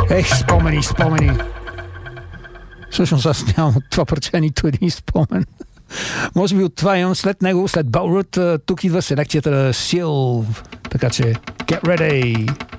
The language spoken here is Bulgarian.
Спомени. Всъщност аз нямам от това парче нито един спомен. Може би от това имам след него, след Белрут, тук идва селекцията Seal. Така че, get ready!